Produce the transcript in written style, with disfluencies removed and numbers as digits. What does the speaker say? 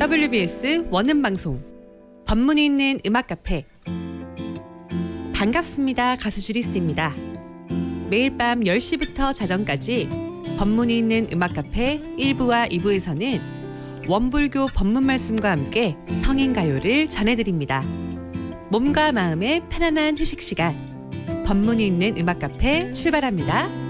WBS 원음방송 법문이 있는 음악 카페. 반갑습니다. 가수 주리스입니다. 매일 밤 10시부터 자정까지 법문이 있는 음악 카페 1부와 2부에서는 원불교 법문 말씀과 함께 성인가요를 전해드립니다. 몸과 마음의 편안한 휴식 시간, 법문이 있는 음악 카페 출발합니다.